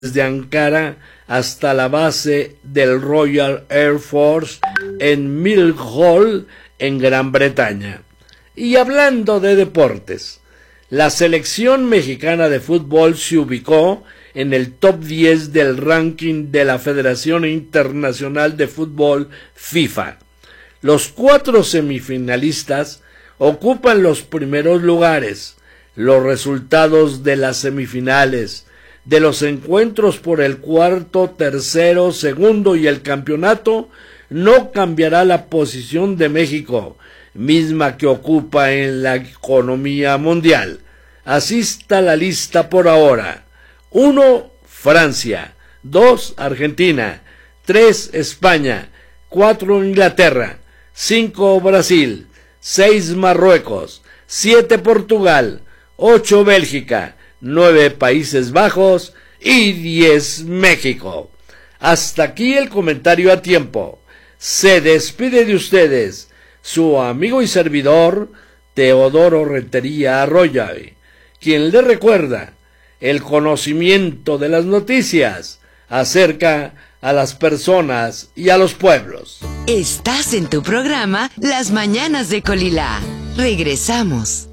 desde Ankara hasta la base del Royal Air Force en Mill Hall, en Gran Bretaña. Y hablando de deportes, la selección mexicana de fútbol se ubicó en el top 10 del ranking de la Federación Internacional de Fútbol FIFA. Los 4 semifinalistas ocupan los primeros lugares. Los resultados de las semifinales, de los encuentros por el cuarto, tercero, segundo y el campeonato, no cambiará la posición de México, misma que ocupa en la economía mundial. Así está la lista por ahora. 1. Francia. 2. Argentina. 3. España. 4. Inglaterra. 5. Brasil. 6. Marruecos. 7. Portugal. 8. Bélgica. 9. Países Bajos. Y 10. México. Hasta aquí el comentario a tiempo. Se despide de ustedes su amigo y servidor Teodoro Rentería Arroyo, quien le recuerda: el conocimiento de las noticias acerca a las personas y a los pueblos. Estás en tu programa Las Mañanas de Colilá. Regresamos.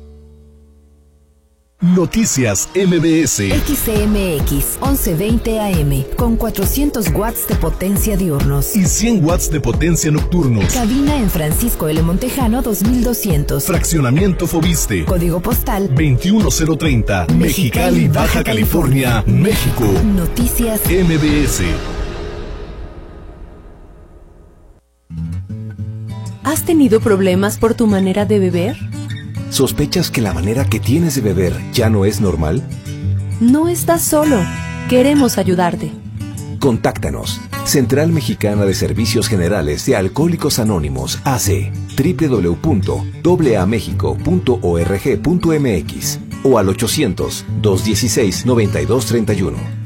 Noticias MBS. XCMX 1120 AM con 400 watts de potencia diurnos y 100 watts de potencia nocturnos. Cabina en Francisco L. Montejano 2200. Fraccionamiento Fobiste. Código postal 21030. Mexicali, Baja California, México. Noticias MBS. ¿Has tenido problemas por tu manera de beber? ¿Sospechas que la manera que tienes de beber ya no es normal? No estás solo. Queremos ayudarte. Contáctanos. Central Mexicana de Servicios Generales de Alcohólicos Anónimos, AC, www.aamexico.org.mx o al 800-216-9231.